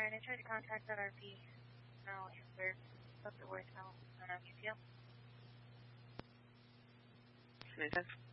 Alright, I tried to contact that RP. No answer. Left the voicemail. You feel? Samantha?